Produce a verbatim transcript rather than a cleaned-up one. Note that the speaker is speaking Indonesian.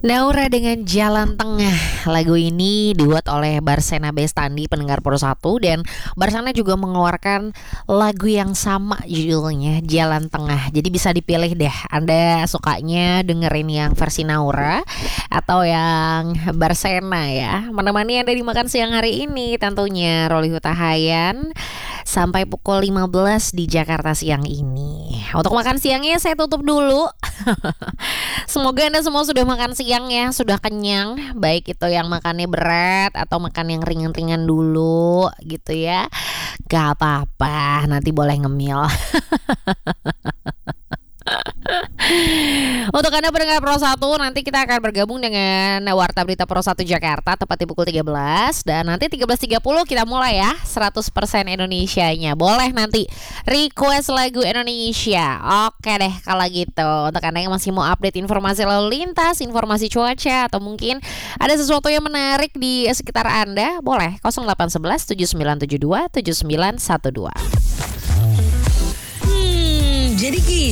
Naura dengan Jalan Tengah. Lagu ini dibuat oleh Barsena Bestandi, pendengar Pro satu, dan Barsana juga mengeluarkan lagu yang sama judulnya Jalan Tengah. Jadi bisa dipilih deh, Anda sukanya dengerin yang versi Naura atau yang Barsena ya. Menemani Anda di makan siang hari ini tentunya Roli Hutahayan sampai pukul lima belas di Jakarta siang ini. Untuk makan siangnya saya tutup dulu. Semoga Anda semua sudah makan siang ya, sudah kenyang. Baik itu yang makannya berat atau makan yang ringan-ringan dulu gitu ya. Gak apa-apa, nanti boleh ngemil. Untuk Anda pendengar Pro satu, nanti kita akan bergabung dengan Warta Berita Pro satu Jakarta tepat di pukul tiga belas. Dan nanti tiga belas tiga puluh kita mulai ya, seratus persen Indonesianya. Boleh nanti request lagu Indonesia. Oke deh kalau gitu. Untuk Anda yang masih mau update informasi lalu lintas, informasi cuaca, atau mungkin ada sesuatu yang menarik di sekitar Anda, boleh nol delapan satu satu tujuh sembilan tujuh dua tujuh sembilan satu dua. Hmm, jadi gini